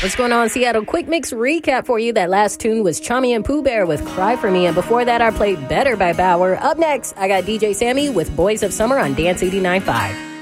What's going on, Seattle? Quick mix recap for you. That last tune was Chami and Pooh Bear with Cry For Me. And before that, I played Better by Bauer. Up next, I got DJ Sammy with Boys of Summer on Dance 89.5.